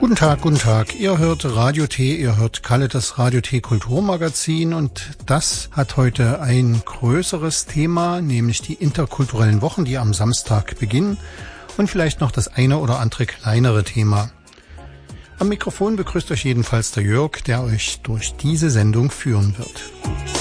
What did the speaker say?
Guten Tag. Ihr hört Radio T, ihr hört Kalle, das Radio T Kulturmagazin, und das hat heute ein größeres Thema, nämlich die interkulturellen Wochen, die am Samstag beginnen, und vielleicht noch das eine oder andere kleinere Thema. Am Mikrofon begrüßt euch jedenfalls der Jörg, der euch durch diese Sendung führen wird.